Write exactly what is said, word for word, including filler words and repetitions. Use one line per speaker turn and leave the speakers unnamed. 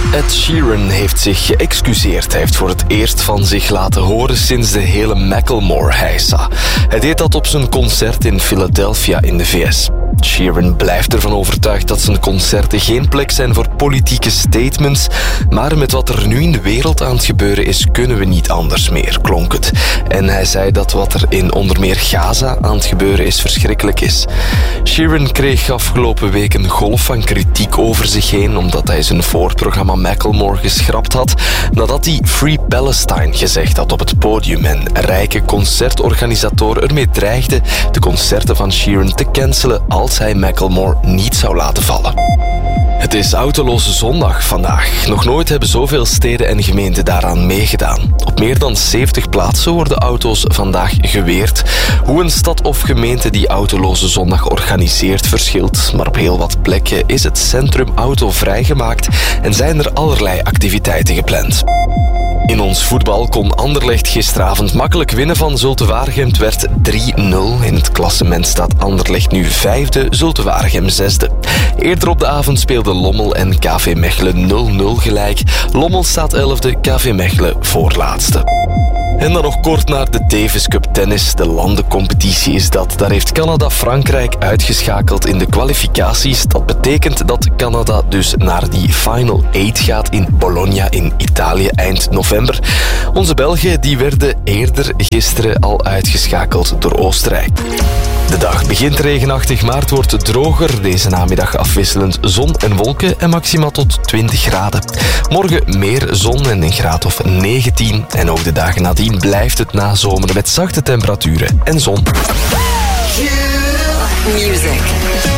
Ed Sheeran heeft zich geëxcuseerd. Hij heeft voor het eerst van zich laten horen sinds de hele Macklemore-heisa. Hij deed dat op zijn concert in Philadelphia in de V S. Sheeran blijft ervan overtuigd dat zijn concerten geen plek zijn voor politieke statements, maar met wat er nu in de wereld aan het gebeuren is, kunnen we niet anders meer, klonk het. En hij zei dat wat er in onder meer Gaza aan het gebeuren is verschrikkelijk is. Sheeran kreeg afgelopen week een golf van kritiek over zich heen, omdat hij zijn voorprogramma Macklemore geschrapt had, nadat hij Free Palestine gezegd had op het podium en rijke concertorganisatoren ermee dreigden de concerten van Sheeran te cancelen als hij Macklemore niet zou laten vallen. Het is Autoloze Zondag vandaag. Nog nooit hebben zoveel steden en gemeenten daaraan meegedaan. Op meer dan zeventig plaatsen worden auto's vandaag geweerd. Hoe een stad of gemeente die Autoloze Zondag organiseert verschilt, maar op heel wat plekken is het centrum auto vrijgemaakt en zijn er allerlei activiteiten gepland. In ons voetbal kon Anderlecht gisteravond makkelijk winnen van Zulte Waregem. Het werd drie nul. In het klassement staat Anderlecht nu vijfde, Zulte Waregem zesde. Eerder op de avond speelden Lommel en K V Mechelen nul nul gelijk. Lommel staat elfde, K V Mechelen voorlaatste. En dan nog kort naar de Davis Cup tennis. De landencompetitie is dat. Daar heeft Canada Frankrijk uitgeschakeld in de kwalificaties. Dat betekent dat Canada dus naar die Final acht gaat in Bologna in Italië eind november. Onze Belgen die werden eerder gisteren al uitgeschakeld door Oostenrijk. De dag begint regenachtig, maar het wordt droger. Deze namiddag afwisselend zon en wolken en maximaal tot twintig graden. Morgen meer zon en een graad of negentien. En ook de dagen nadien blijft het nazomeren met zachte temperaturen en zon.
Music.